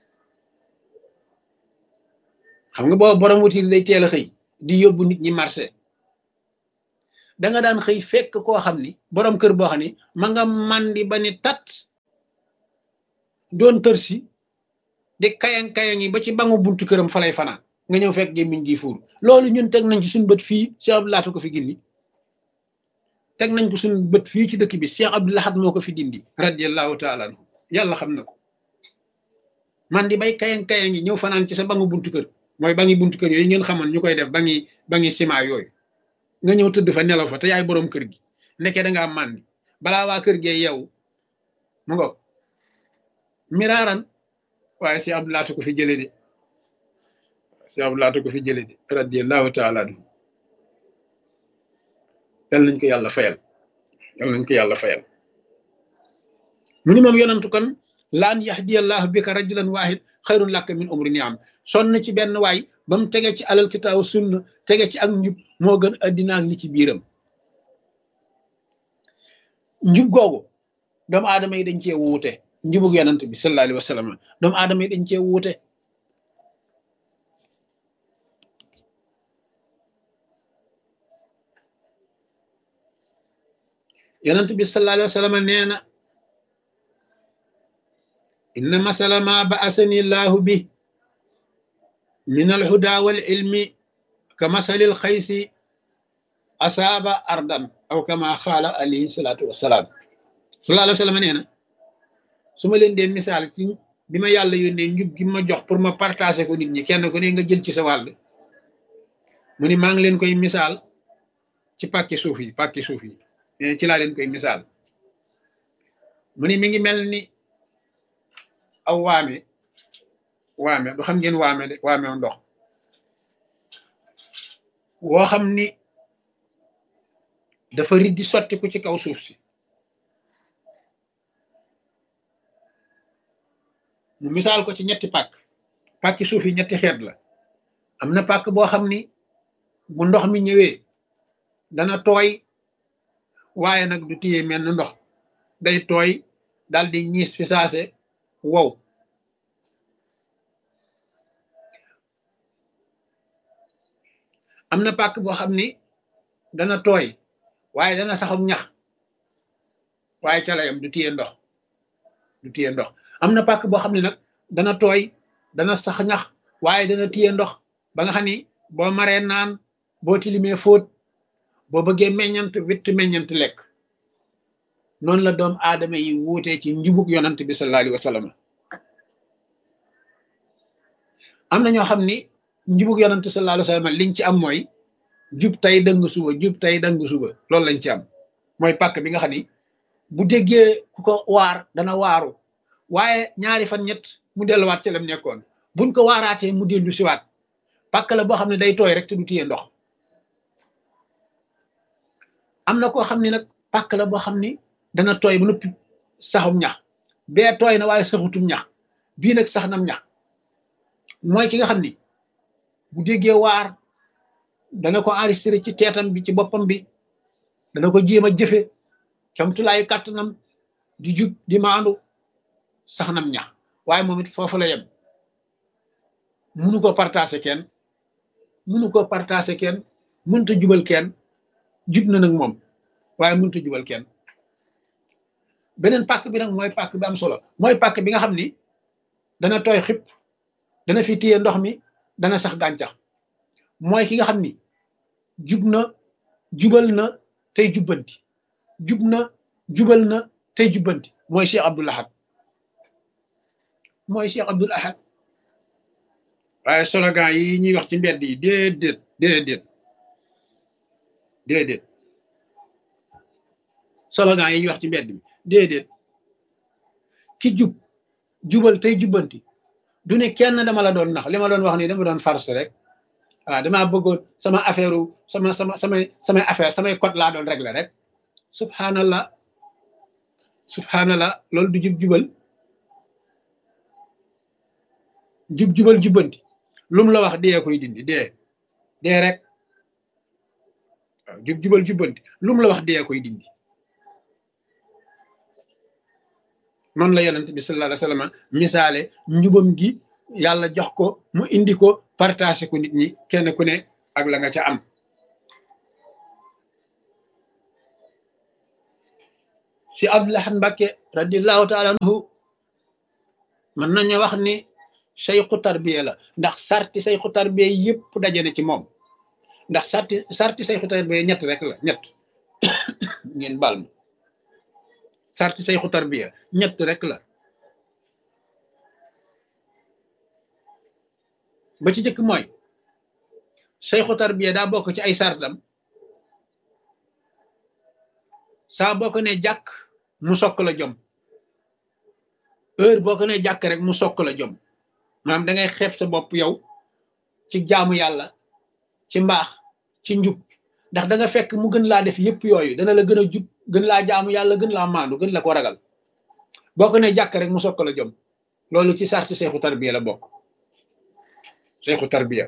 xam nga boobu borom watiir day teel a xëy di yóbbu nit ñi marché da nga daan xëy fekk koo xam ni borom kër boo xam ni ma nga mandi ba ni tat doon tër si di kayang kayang yi ba ci bangu buntu këram fa lay fanaan nga ñëw fekk gémmiñ gi fuur loolu ñun teg nañ ci suñu bët fii Cheikh Abdou Lahad ko fi gindi teg nañ ko suñu bët fii ci dëkk bi Cheikh Abdou Lahad moo ko fi dindi radiyallahu taala anhu yàlla xam na ko man di bay kayang kayang yi ñëw fanaan ci sa bangu buntu kër mooy bangi buntu kër yooyu ngeen xamoon ñu koy def bangi bangi ciment yooyu nga ñëw tëdd fa nelaw fa te yaay boroom kër gi nekkee da ngaa màndi balaa waa kër gee yow mu ngo miraaran waaye Cheikh Abdou Lahad ko fi jële de Cheikh Abdou Lahad ko fi jële de radiyallahu taala anhu yal nañ ko yàlla fayal yal nañ ko yàlla fayal mu ni moom yonantu kon laan yahdiyallahu bika rajulan wahid xayrun laka min umri niam sonn ci benn waay ba mu tege ci alal kitaabu sunna tege ci ak njub moo gën addina ak li ci biiram njub googu doomu aadama yi dañ cee wuute njubug yonant bi sallallahu alayhi wa sallam doomu aadama yi dañ cee wuute yonent bi sallallahu alayhi wa sallam nee na inna masala ma ba'asani llahu bi min alhuda wal ilmi ka masalil xaysi asaaba ardan aw kama xaala alayhi salatu wasalaam sallallahu alayhi wa sallam nee na su ma leen dee misaal ci bi ma yàlla yónnee njub gi ma jox pour ma partager ko nit ñi kenn ku ne nga jël ci sa wàll mu ni maa ngi leen koy misaal ci pàkki suuf yi pàkki suuf yi ci laa leen koy misaal mu ni mi ngi mel ni aw waame waame du xam ngeen waame de waame ndox woo xam ni dafa riddi sotti ku ci kaw suuf si mu misaal ko ci ñetti pàkk pàkki suuf yi ñetti xeet la am na pàkk boo xam ni bu ndox mi ñëwee dana tooy waaye nag du téye mel ni ndox day tooy dal di ñiis fi saase wow am na pàkk boo xam ni dana tooy waaye dana saxum ñax waaye ca layam du téye ndox du téye ndox am na pàkk boo xam ne nag dana tooy dana sax ñax waaye dana téye ndox ba nga xam ni boo maree naan boo tilimee fóot boo bëggee meññant witt meññant lekk noonu la doom aadama yi wuutee ci njubug yonant bi sallallahu alayhi wa sallam am na ñoo xam ni njubug yonant sallallahu alayhi wa sallam liñ ci am mooy jub tey dëng suba jub tey dëng suba loolu lañ ci am mooy pàkk bi nga xam ni bu déggee ku ko waar dana waaru waaye ñaari fan ñett mu delluwaat ci lam nekkoon buñ ko waaraatee mu dellu siwaat pàkk la boo xam ne day tooy rek te du téye ndox am na koo xam ne nag pàkk la boo xam ni dana tooy ba noppi saxum ñax bee tooy na waaye saxutum ñax bii nag sax nam ñax mooy ki nga xam ni bu déggee waar dana ko enregistré ci teetam bi ci boppam bi dana ko jéem a jëfe camtulaayu kàttanam di jub di maandu sax nam ñax waaye moom it foofu la yem munu ko partager kenn munu ko partager kenn mënta jubal kenn jub na nag moom waaye mënut a jubal kenn beneen pàkk bi nag mooy pàkk bi am solo mooy pàkk bi nga xam ni dana tooy xip dana fi téye ndox mi dana sax gàncax mooy ki nga xam ni jub na jubal na tey jubbanti jub na jubal na tey jubbanti mooy Cheikh Abdou Lahad mooy Cheikh Abdou Lahad waaye slogan yi ñuy wax ci mbedd yi déedéet déedéet déedéet slogan yi ñuy wax ci mbedd bi déedéet ki jub jubal tey jubbanti du ne kenn dama la doon nax li ma doon wax nii dama doon farce rek waaw damaa bëggoon sama affaire sama sama samay samay affaire samay code laa doon régler rek subhanallah subhanallah loolu du jub jubal jub jubal jubbanti lu mu la wax dee koy dindi dee dee rek waaw jub jubal jubbanti lu mu la wax dee koy dindi noonu la yonent bi sallallahu alayhi wa sallam misaale njubam gi yàlla jox ko mu indi ko partagé ko nit ñi kenn ku ne ak la nga ca am si Abdou Lahad Mbacké radiyallahu taala anhu mën nañu wax ni sayxu tarbiya la ndax sarti sayxu tarbiya yëpp daje na ci moom ndax sarti sarti sayxu tarbiya ñett rek la ñett ngeen baal ma sarti sayxu tarbiya ñett rek la ba ci jëkk mooy sayxu tarbiya daa bokk ci ay sartam saa boo ko ne jàkk mu sokk la jom heure boo ko ne jàkk rek mu sokk la jom maanaam da ngay xeeb sa bopp yow ci jaamu yàlla ci mbaax ci njub ndax da nga fekk mu gën laa def yëpp yooyu dana la gën a jub gën laa jaamu yàlla gën laa maandu gën la ko ragal boo ko ne jàkk rek mu sokk la jom loolu ci sarti sayxu tarbiya la bokk sayxu tarbiya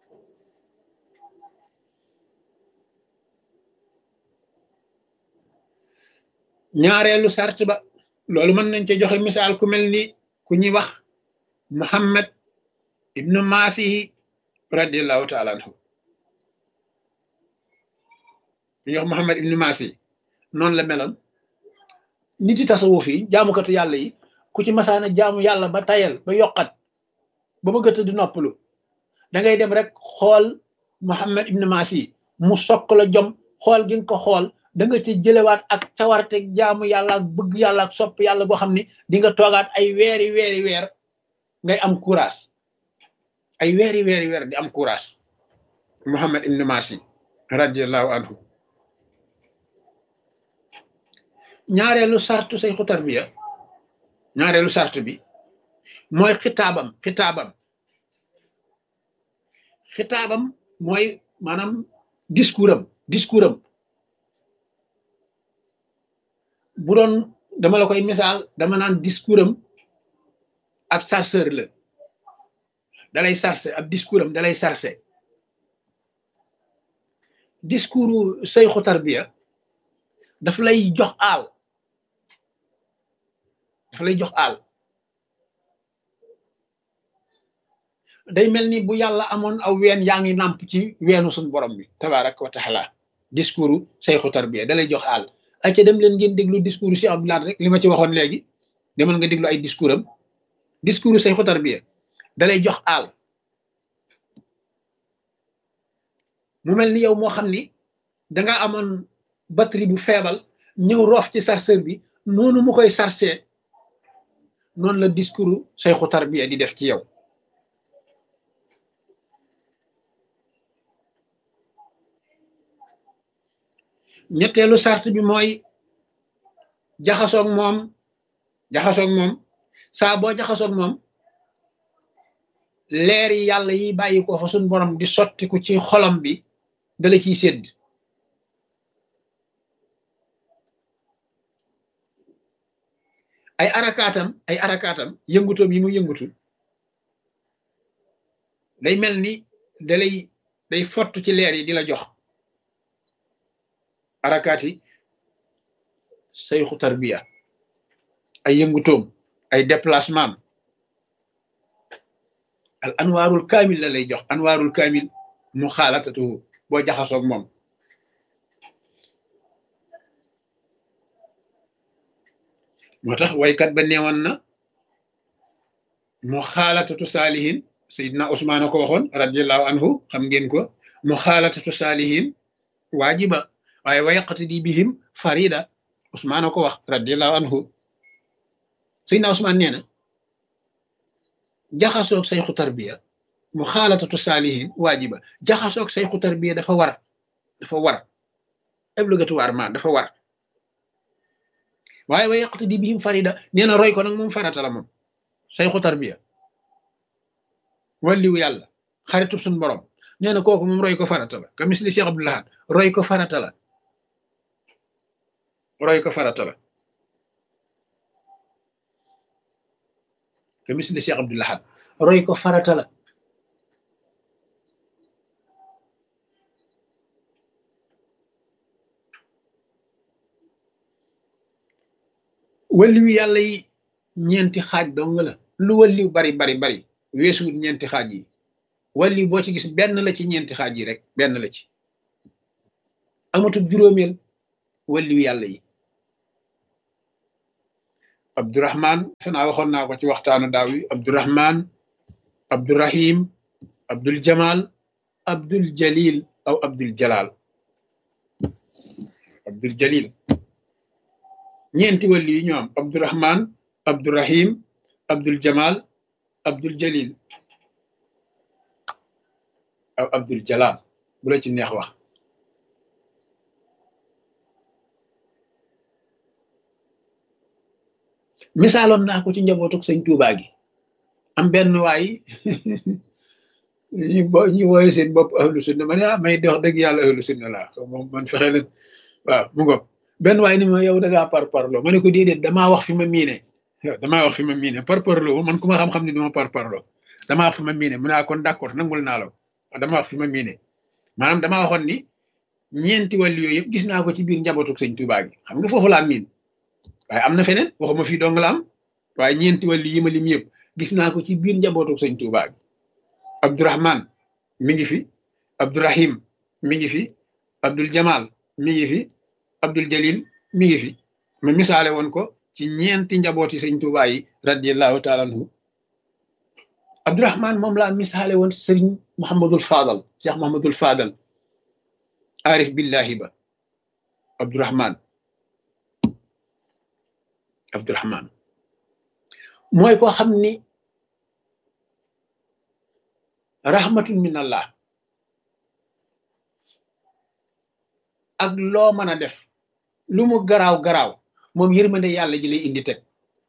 ñaareelu sart ba loolu mën nañ ci joxe misaal ku mel ni ku ñuy wax Muhammad ibnu Masihi radiallahu taala anhu ku ñuy wax Muhammad ibnu Masihi noonu la meloon nit yi tasawuf yi jaamukatu yàlla yi ku ci masaana jaamu yàlla ba tayal ba yokkat ba bëgg a tëdd noppalu da ngay dem rek xool Muhammad ibnu Masihi mu sokk la jom xool gi nga ko xool da nga ci jëlewaat ak cawarte jaamu yàlla ak bëgg yàlla ak sopp yàlla boo xam ne di nga toogaat ay weeri weeri weer ngay am courage ay weeri weeri weer di am courage Muhammad ibn Masihi radiallahu anhu ñaareelu sartu sayxu tarbiya ñaareelu sartu bi mooy xitaabam xitaabam xitaabam mooy maanaam discours am discours am bu doon dama la koy misaal dama naan discours am ab sarceur la dalay sarcé ab discours am dalay sarcé discours sayxu tarbiya daf lay jox aal daf lay jox aal day mel ni bu yàlla amoon aw ween yaa ngi nàmp ci weenu suñ borom bi tabaraka wa taala discours sayxu tarbiya dalay jox aal ay ca dem leen ngeen déglu discours Cheikh Abdoul Ahad rek li ma ci waxoon léegi demal nga déglu ay discours am discours sayxu tarbiya dalay jox aal mu mel ni yow moo xam ni danga amoon batterie bu feebal ñëw roof ci chargeur bi noonu mu koy chargé noonu la discours sayxu tarbiya di def ci yow ñetteelu sart bi mooy jaxasoog moom jaxasoog moom saa boo jaxasoog moom leer yi yàlla yi bàyyi ko fa suñ borom di sottiku ci xolam bi dala ciy sédd ay arakaatam ay arakaatam yëngutoom yi mu yëngutu day mel ni dalay day fott ci leer yi di la jox arakaati sayxu tarbiya ay yëngutoom ay déplacement al anwaarul kaamil la lay jox anwaarul kaamil mu xaalatatu boo jaxasoog moom moo tax waykat ba neewoon na mu xaalatatu saalihin sayidna Usmaan ko waxoon radiallahu anhu xam ngeen ko mu xaalatatu saalihin waajiba waaye wayaqtadi bihim farida Usmaan ko wax radiallahu anhu sayidna Usmaan nee na jaxasoog sayxu tarbiya mu xaalatatu saalihin waajiba jaxasoog sayxu tarbiya dafa war dafa war obligatoirement dafa war waaye wa yaqtadi bihim farida nee na roy ko nag moom farata la moom sayxu tarbiya wàlliwu yàlla xaritub suñ borom nee na kooku moom roy ko farata la ka misli Cheikh Abdoul Ahad roy ko farata la roy ko farata la ka misli Cheikh Abdoul Ahad roy ko farata la walliwu yàlla yi ñeenti xaaj dong la lu walliw bari bari bari weesuwut ñeenti xaaj yi walliw boo ci gis benn la ci ñeenti xaaj yi rek benn la ci amatul juróomeel walliw yàlla yi Abdourahman fanaa waxoon naa ko ci waxtaanu daaw yi Abdourahman Abdurrahim, Abdul Jamal, Abdul Jalil aw Abdul Jalal. Abdul Jalil ñeenti wàll yi ñoo am Abdurrahman, Abdurrahim, Abdul Jamal, Abdul Jalil aw Abdul Jalal bu la ci neex wax. misaaloon naa ko ci njabootuk sëñ Tuubaa gi am benn waay ñu bo ñu wooye seen bopp ahlu sunna ma ne ah may dox dëgg yàlla ahlu sunna laa moom man fexe leen waaw mu ngoog benn waay ni ma yow da ngaa par parloo ma ne ko déedéet damaa wax fi ma miine damaa wax fi ma miine par parloo man ku ma xam-xam ne duma par parloo damaa wax fi ma miine mu ne kon d'accord nangul naa la damaa wax fi ma miine maanaam damaa waxoon ni ñeenti wàll yooyu yëpp gis naa ko ci biir njabootuk sëñ Tuubaa gi xam nga foofu laa miin waaye am na feneen waxuma fii dong la am waaye ñeenti wàll yi ma lim yëpp gis naa ko ci biir njabootuk sëñ Tuubaa gi Abdurahman mi ngi fi, Abdurrahim mi ngi fi, Abdul Jamal mi ngi fi, Abdul Jalil mi ngi fi ma misaale woon ko ci ñeenti njabooti sëñ Tuubaa yi radiyallahu taala anhu. Abdurahman moom laa misaale woon sëriñ Muhammadul Fadal Cheikh Muhammadul Fadal arif billahi ba Abdurahman Abdurahman mooy koo xam ni rahmatun min allah ak loo mën a def lu mu garaaw garaaw moom yërmande yàlla ji lay indi teg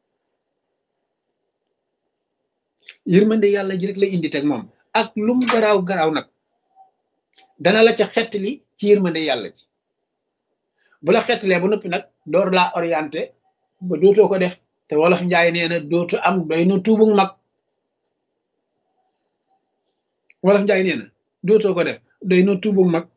yërmande yàlla ji rek lay indi teg moom ak lu mu garaaw garaaw nag dana la ca xettali ci yërmande yàlla ji bu la xettalee ba noppi nag door laa orienté ba dootoo ko def te wolof njaay nee na dootu am doy na tuubug mag wolof njaay nee na dootoo ko def doy na tuubug mag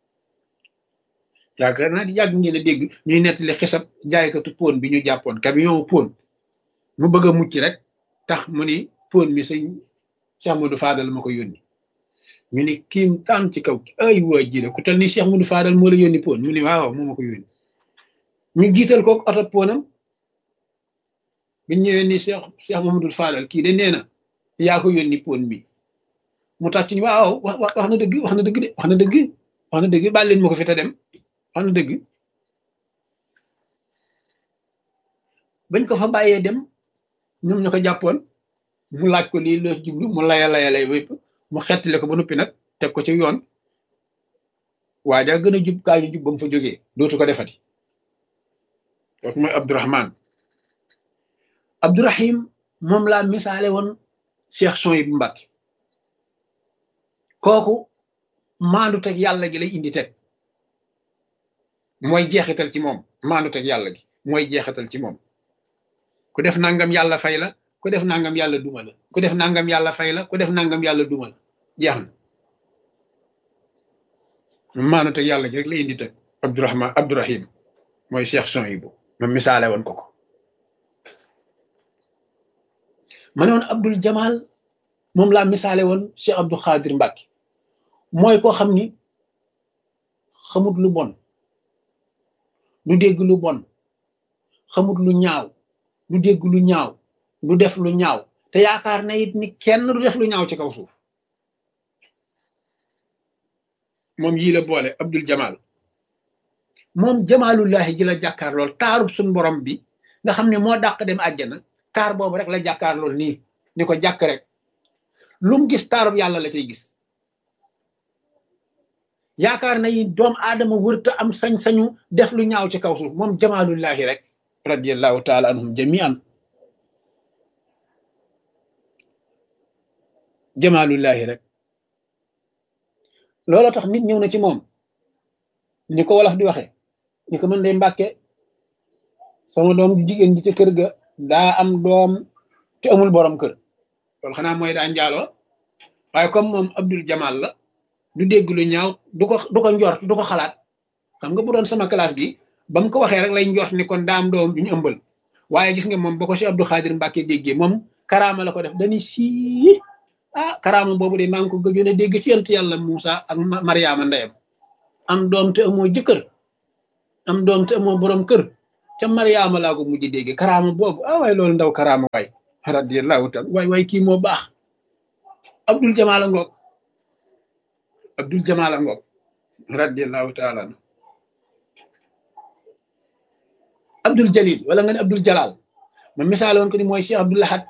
yaakaar naa yàgg ngeen a dégg ñuy nettali xisab jaaykatu pon bi ñu jàppoon camion pon mu bëgg a mucc rek tax mu ni pon mi sëñ Cheikh Modou Fadal ma ko yónni ñu ni kiim taan ci kaw ay waa ji ku tel ni Cheikh Modou Fadal moo la yónni pon mu ni waaw moo ma ko yónni ñu jiital kook oto ponam biñ ñëwee ni Cheikh Cheikh Mamadou Fadal kii de nee na yaa ko yónni pon mi mu tàcc ni waaw wax wax na dëgg wax na dëgg de wax na dëgg wax na dëgg baal leen ma ko fi te dem wax na dëgg bañ ko fa bàyyee dem ñoom ñu ko jàppoon mu laaj ko lii loo jublu mu laya laya lay wépp mu xettale ko ba noppi nag teg ko ci yoon waa ja gën a jub kaa ñu jub ba mu fa jógee dootu ko defati kooku mooy Abdurahman Abdurahim moom laa misaale woon Cheikh Souhaïbou Mbacké kooku maandu teg yàlla gi lay indi teg mooy jeexital ci moom maandu teg yàlla gi mooy jeexital ci moom ku def nangam yàlla fay la ku def nangam yàlla duma la ku def nangam yàlla fay la ku def nangam yàlla duma la jeex na maandu teg yàlla gi rek lay indi teg Abdurahman Abdurahim mooy Cheikh Souhaïbou ma misaale woon ko ko ma ne woon Abdul Jamal moom laa misaale woon Cheikh Abdou Khadir Mbacké mooy koo xam ni xamut lu bon du dégg lu bon xamut lu ñaaw du dégg lu ñaaw du def lu ñaaw te yaakaar na it ni kenn du def lu ñaaw ci kaw suuf moom yii la boole Abdul Jamal moom jamaalullahi ji la jàkkaar lool taarub suñ borom bi nga xam ne moo dàq dem àjjana taar boobu rek la jàkkaar lool nii ni ko jàkk rek lu mu gis taarub yàlla la cay gis yaakaar na yi doom aadama wërta am sañ-sañu def lu ñaaw ci kaw suuf moom jamaalullahi rek radiyallahu taala anhum jamian jamaalullahi rek loolu tax nit ñëw na ci moom ni ko wolof di waxe ni ko mën de Mbàkke sama doom jigéen ji ca kër ga daa am doom te amul borom kër loolu xanaa mooy daa njaaloo waaye comme moom Abdul Jamal la du dégg lu ñaaw du ko du ko njort du ko xalaat xam nga bu doon sama classe gi ba mu ko waxee rek lay njort ni kon daa am doom du ñu ëmbal waaye gis nga moom ba ko si Abdou Khadir Mbacké déggee moom karaama la ko def dañuy sii ah karaama boobu de maa ngi ko gëjoon a dégg ci yonent yàlla Moussa ak Mariama ndeyam am doom te amoo jëkkër am doom te amoo borom kër ca Mariama laa ko mujj dégg karaama boobu ah waaye loolu ndaw karaama waay radiyallahu taala waay waay kii moo baax Abdul Jamaala ngoog Abdul Jamaala ngoog radiallahu taala anhu Abdul Jalil wala nga ne Abdul Jalal ma misaale woon ko ni mooy Cheikh Abdul Ahad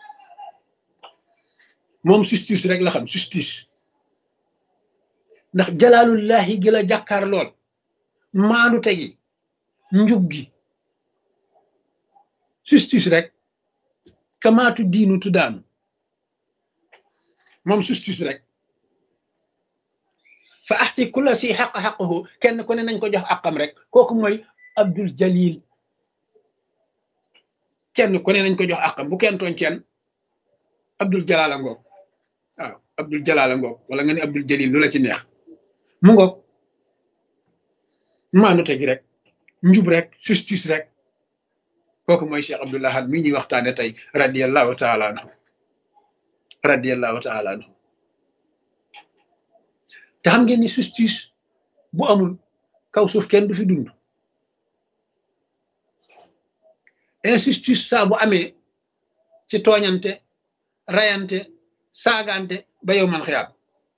moom justice rek la xam justice ndax jalaalullahi gi la jàkkaar lool maandu tegi njub gi justice rek kamaatu diinu tuddaanu moom justice rek fa axti kulla si xaq xaqahu kenn ku ne nañ ko jox àqam rek kooku mooy Abdul Jalil kenn ku ne nañ ko jox àqam bu kenn tooñ kenn Abdul Jalala ngoog waaw Abdul Jalala ngoog wala nga ne Abdul Jalil lu la ci neex mu ngoog maandu tegi rek njub rek justice rek kooku mooy Cheikh Abdul Ahad mi ñuy waxtaane tey radiallahu taala anhu radiallahu taala anhu te xam ngeen ni justice bu amul kaw suuf kenn du fi dund injustice saa bu amee ci tooñante rayante saagante ba yow man xiyaam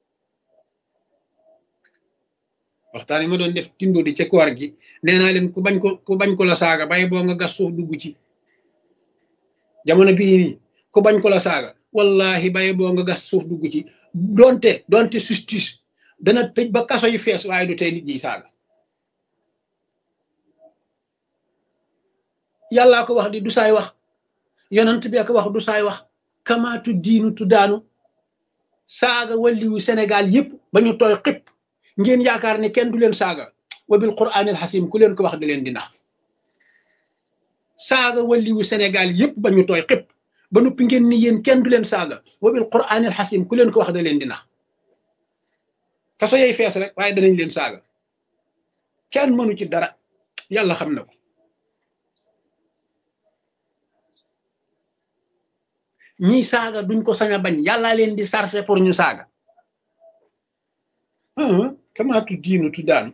waxtaan yi ma doon def tindo di ca koor gi nee naa leen ku bañ ko ku bañ ko la saaga bay boo nga gas suuf dugg ci jamono bii nii ku bañ ko la saaga wallahi bay boo nga gas suuf dugg ci donte donte justice dana tëj ba kaso yi fees waaye du tey nit ñi saaga yàllaa ko wax di du saay wax yonent bi ko wax du saay wax kamaatu diinu tu daanu saaga walliwu Sénégal yëpp ba ñu tooy xëpp ngeen yaakaar ne kenn du leen saaga wa bil quraanil xasim ku leen ko wax da leen di nax saaga walliwu Sénégal yëpp ba ñu tooy xëpp ba noppi ngeen ni yéen kenn du leen saaga wa bil quraanil xasim ku leen ko wax da leen di nax kaso yey fees rek waaye danañ leen saaga kenn mënu ci dara yàlla xam na ko ñii saaga duñ ko sañ a bañ yàllaa leen di sarse pour ñu saaga kamaatu diinu tu daanu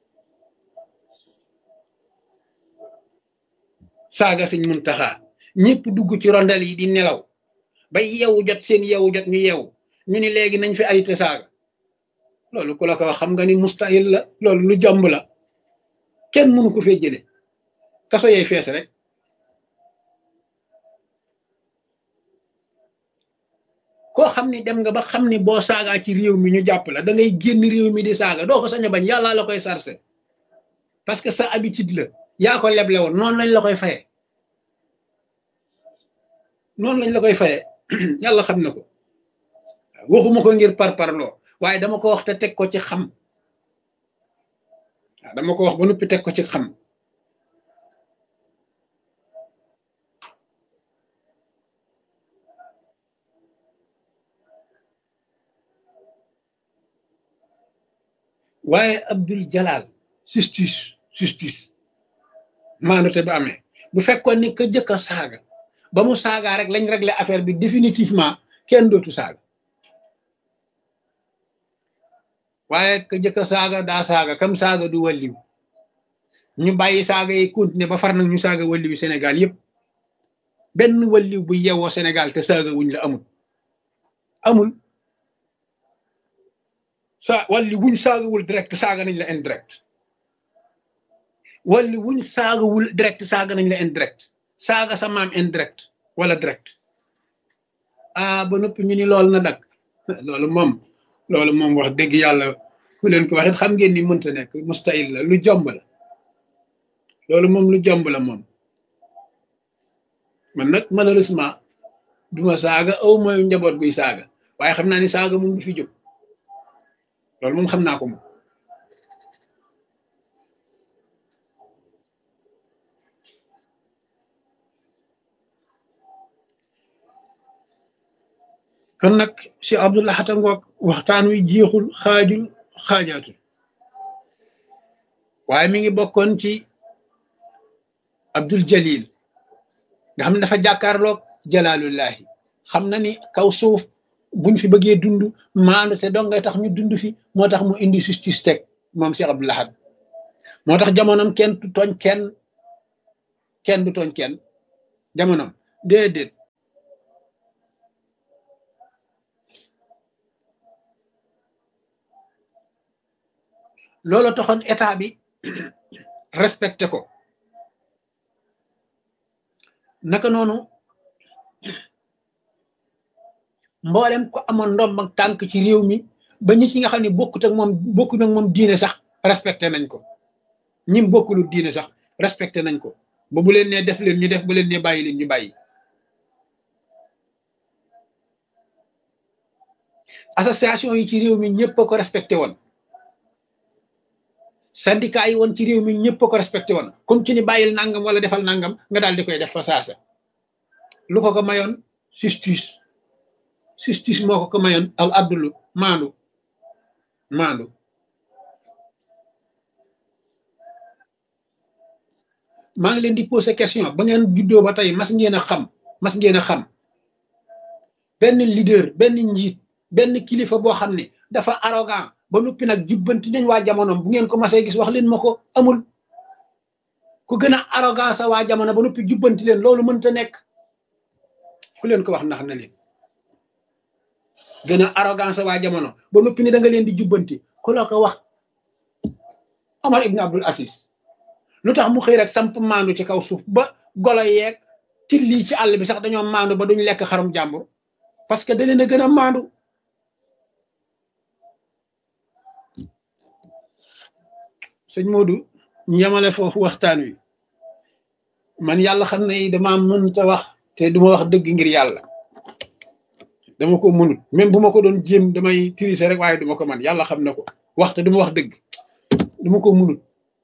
saaga Sëñ Muntaxa ñëpp dugg ci rondal yi di nelaw ba yeewu jot seen yeewu jot ñu yeewu ñu ni léegi nañ fi arrêté saaga loolu ku la ko wax xam nga ni mustahil la loolu lu jomb la kenn mënu ko fee jële kaso yey fees rek koo xam ni dem nga ba xam ni boo saagaa ci réew mi ñu jàpp la da ngay génn réew mi di saaga doo ko sañ a bañ yàllaa la koy sarse parce que sa habitude la yaa ko leble woon noonu lañ la koy faye noonu lañ la koy faye yàlla xam na ko waxuma ko ngir par parloo waaye dama ko wax te teg ko ci xam waaw dama ko wax ba noppi teg ko ci xam waaye Abdul Jalal justice justice maanute ba amee bu fekkoon ni ka jëkk a saaga ba mu saagaa rek lañ régler affaire bi définitivement kenn dootu saaga waaye ka jëkk a saaga daa saaga kam saaga du walliw ñu bàyyi saaga yi continuer ba far nag ñu saaga walliwu Sénégal yëpp benn walliw bu yewoo Sénégal te saaga wuñ la amul amul sa walli wuñ saagawul direct saaga nañ la indirect walli wuñ saagawul direct saaga nañ la indirect saaga sa maam indirect wala direct ah ba noppi ñu ni loolu na dak loolu moom loolu moom wax dëgg yàlla ku leen ko waxit xam ngeen ni mënta nekk mustahil la lu jomb la loolu moom lu jomb la moom man nag malheureusement duma saaga aw mooy njaboot guy saaga waaye xam naa ni saaga moom du fi jóg loolu moom xam naa ko moom kon nag Cheikh Abdul Ahad ngoog waxtaan wi jeexul xaajul xaajaatul waaye mi ngi bokkoon ci Abdul Jalil nga xam ne dafa jàkkaarloog jalaalullahi xam na ni kaw suuf buñ fi bëggee dund maandu te dong ngay tax ñu dund fi moo tax mu indi justice teg moom Cheikh Abdul Ahad moo tax jamonoom kenn du tooñ kenn kenn du tooñ kenn jamonoom déedéet loolu taxoon état bi respecté ko. naka noonu mboolem ko amoon ndomb ak tànk ci réew mi ba ñi ci nga xam ne bokkut ak moom bokkut ak moom diine sax respecté nañ ko, ñim bokkulu diine sax respecté nañ ko ba bu leen nee def leen ñu def, bu leen nee bàyyi leen ñu bàyyi. association yi ci réew mi ñëpp a ko respecté woon, syndicat yi woon ci réew mi ñëpp a ko respecté woon, comme ci ni bàyyil nangam wala defal nangam nga daal di koy def fa saasa. lu ko ko mayoon? justice justice moo ko ko mayoon, al abdulu maandu maandu. maa ngi leen di poser question, ba ngeen juddoo ba tey mas ngeen a xam mas ngeen a xam benn leader, benn njiit, benn kilifa boo xam ne dafa arrogant ba noppi nag jubbanti nañ waa jamonoom? bu ngeen ko masee gis wax leen ma ko. amul ku gën a arrogant sa waa jamono ba noppi jubbanti leen, loolu mënta nekk. ku leen ko wax ndax na leen gën a arrogant sa waa jamono ba noppi ni da nga leen di jubbanti, ku la ko wax? Omar ibn Abdul Aziz lu tax mu xëy rek samp maandu ci kaw suuf ba golo yeeg tilli ci àll bi sax dañoo maandu ba duñ lekk xarum jàmbur? parce que da leen a gën a maandu. sëñ Modou ñu yemale foofu waxtaan wi. man yàlla xam ne dama mën ta wax te duma wax dëgg ngir yàlla, dama ko mënut. même bu ma ko doon jéem damay tirise rek, waaye duma ko man. yàlla xam na ko. wax te duma wax dëgg duma ko mënut.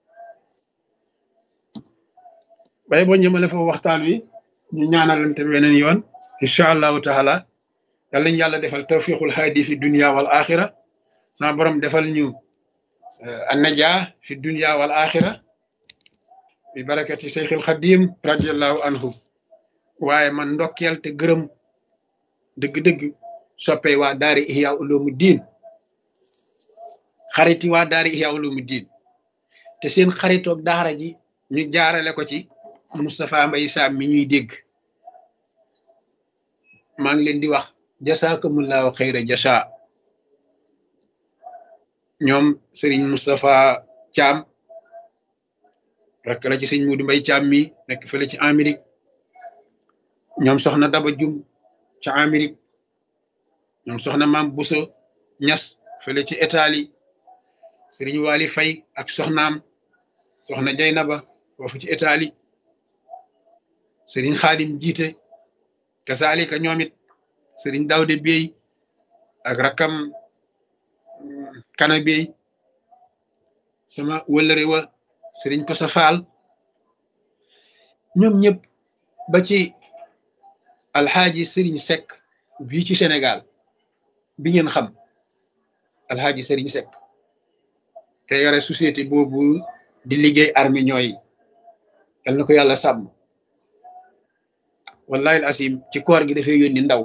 bay boo ñemale foofu waxtaan wi, ñu ñaanalante beneen yoon incha allahu taala. yàlla ñu yàlla defal tawfiqul haadi fi dunia wal axira. sama borom defal ñu an najaa fi dunia wal axira bi barakati Seyxil Xadim radiallahu anhu. waaye man ndokkeel te gërëm dëgg-dëgg soppey waa daari Ihya Ulumuddin, xariti waa daari Ihya Ulumuddin, te seen xaritoog daara ji ñu jaarale ko ci Moustapha Mbaye Sam mi ñuy dégg. maa ngi leen di wax jasaakumullahu xayra jasa. ñoom Serigne Moustapha Thiam rakk la ci sëñ Mudu Mbay Thiam mi nekk fële ci Amérique, ñoom soxna Daba Jum ca Amérique, ñoom soxna Maam Buso Ñas fële ci Italie, Serigne Wali Fay ak soxnaam soxna Jaynaba foofu ci Italie, Serigne Xaadim jiite kasaalika ñoom it, Serigne Dawde Bey ak rakkam Kana Bey, sama wëllëre wa Serigne Kosa Faal, ñoom ñëpp ba ci alxaaji Serigne Seck bii ci Sénégal bi ngeen xam, alxaaji Serigne Seck te yore société boobu di liggéey armée ñooy yal na ko yàlla sàmm. wallahi al asim ci koor gi dafay yónni ndaw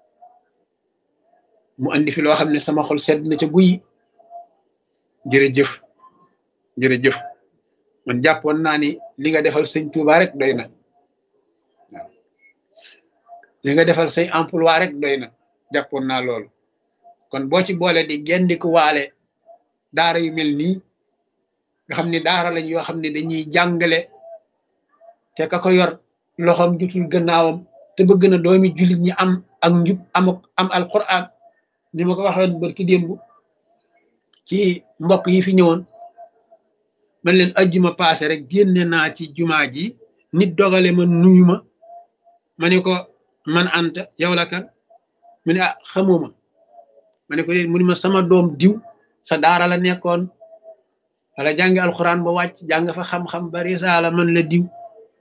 mu andi fi loo xam ne sama xol sedd na ca guy. jërëjëf jërëjëf man jàppoon naa ni li nga defal sëñ Touba rek doy na. waaw li nga defal say emploi rek doy na, jàppoon naa loolu. kon boo ci boole di gendi ko waale daara yu mel nii nga xam ne daara lañ yoo xam ne dañuy jàngale te ka ko yor loxoom jutul gannaawam te bëgg na doomi jullit ñi am ak njub am am alquran. ni ma ko waxoon barki démb ci mbokk yi fi ñëwoon, man leen ajjuma paase rek génne naa ci jumaa ji nit dogale ma nuyu ma ma ne ko man Anta yow la kan mu ne ah xamuma ma ne ko mu ne ma sama doom diw sa daara la nekkoon wala jàngi alquran ba wàcc jàng fa xam-xam ba risaala man la diw.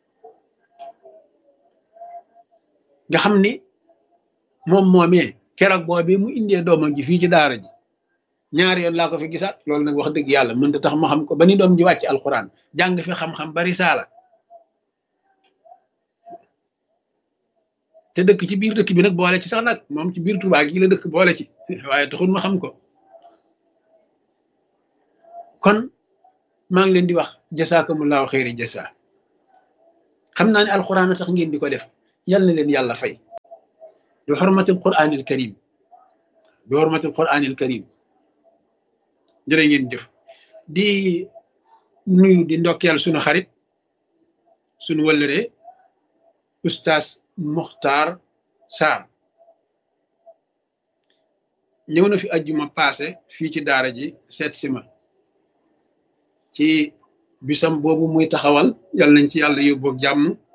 nga xam ni moom moomee keroog boobu mu indee doomam ji fii ci daara ji ñaari yoon laa ko fi gisaat. loolu nag wax dëgg yàlla mënta tax ma xam ko ba ni doom ji wàcc alquran jàng fi xam-xam bari saala te dëkk ci biir dëkk bi nag boole ci sax nag moom ci biir Tuubaa gi la dëkk boole ci waaye taxul ma xam ko. kon maa ngi leen di wax jasaakumullahu xayri jasa. xam naa ne alquran a tax ngeen di ko def, yal na leen yàlla fay bi xurmatil quraanil karim bi xurmatil quraanil karim. jërë ngeen jëf. di nuyu di ndokkeel sunu xarit sunu wëllëre oustaz Muxtaar Sarr ñëw na fi ajjuma paase fii ci daara ji seet si ma ci bisam boobu muy taxawal yal nañ ci yàlla yóbbu ak jàmm